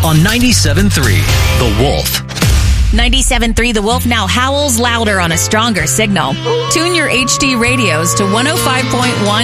on 97.3 The Wolf. 97.3 The Wolf now howls louder on a stronger signal. Tune your HD radios to 105.1